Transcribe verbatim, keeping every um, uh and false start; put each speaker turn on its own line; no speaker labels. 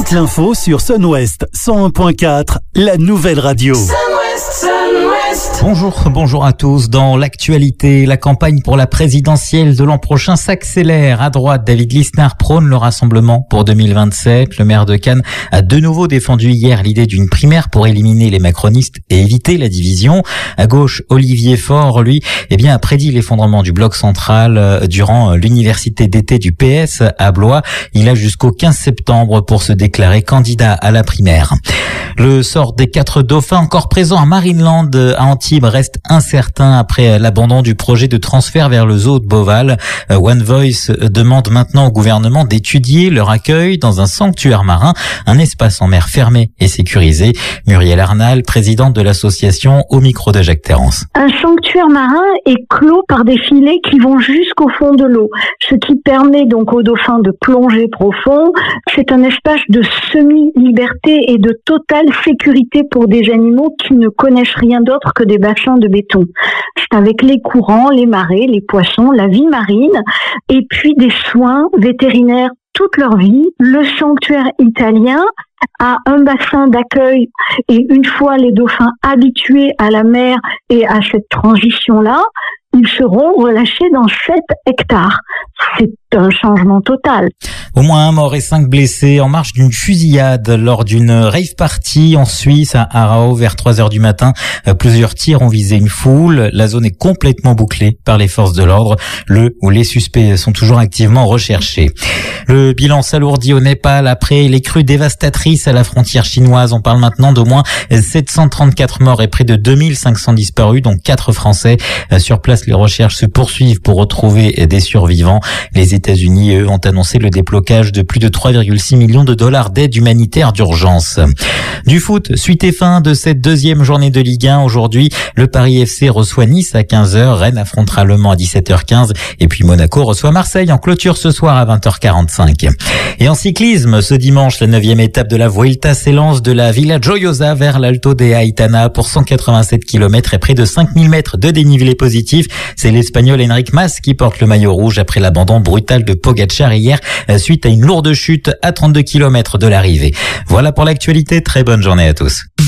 Toute l'info sur Sun-Ouest cent un point quatre, la nouvelle radio.
Sun-Ouest, Sun-Ouest.
Bonjour, bonjour à tous. Dans l'actualité, la campagne pour la présidentielle de l'an prochain s'accélère. À droite, David Lisnard prône le rassemblement pour deux mille vingt-sept. Le maire de Cannes a de nouveau défendu hier l'idée d'une primaire pour éliminer les macronistes et éviter la division. À gauche, Olivier Faure, lui, eh bien, a prédit l'effondrement du bloc central durant l'université d'été du P S à Blois. Il a jusqu'au quinze septembre pour se déclarer candidat à la primaire. Le sort des quatre dauphins encore présents à Marineland à Antibes reste incertain après l'abandon du projet de transfert vers le zoo de Beauval. One Voice demande maintenant au gouvernement d'étudier leur accueil dans un sanctuaire marin, un espace en mer fermé et sécurisé. Muriel Arnal, présidente de l'association, au micro de Jacques Terrance.
Un sanctuaire marin est clos par des filets qui vont jusqu'au fond de l'eau, ce qui permet donc aux dauphins de plonger profond. C'est un espace de semi-liberté et de totale sécurité pour des animaux qui ne connaissent rien d'autre que des bassins de béton. C'est avec les courants, les marées, les poissons, la vie marine et puis des soins vétérinaires toute leur vie. Le sanctuaire italien a un bassin d'accueil et une fois les dauphins habitués à la mer et à cette transition-là, ils seront relâchés dans sept hectares. C'est un changement total.
Au moins un mort et cinq blessés en marge d'une fusillade lors d'une rave party en Suisse à Aarau vers trois heures du matin. Plusieurs tirs ont visé une foule. La zone est complètement bouclée par les forces de l'ordre. Le ou les suspects sont toujours activement recherchés. Le bilan s'alourdit au Népal après les crues dévastatrices à la frontière chinoise. On parle maintenant d'au moins sept cent trente-quatre morts et près de deux mille cinq cents disparus, dont quatre Français. Sur place, les recherches se poursuivent pour retrouver des survivants. Les États-Unis, eux, ont annoncé le déblocage de plus de trois virgule six millions de dollars d'aide humanitaire d'urgence. Du foot, suite et fin de cette deuxième journée de Ligue un. Aujourd'hui, le Paris F C reçoit Nice à quinze heures, Rennes affrontera Le Mans à dix-sept heures quinze et puis Monaco reçoit Marseille en clôture ce soir à vingt heures quarante-cinq. Et en cyclisme, ce dimanche, la neuvième étape de la Vuelta s'élance de la Villa Gioiosa vers l'Alto de Aitana pour cent quatre-vingt-sept kilomètres et près de cinq mille mètres de dénivelé positif. C'est l'Espagnol Enric Mas qui porte le maillot rouge après l'abandon brutal de Pogacar hier suite à une lourde chute à trente-deux kilomètres de l'arrivée. Voilà pour l'actualité. Très bonne journée à tous.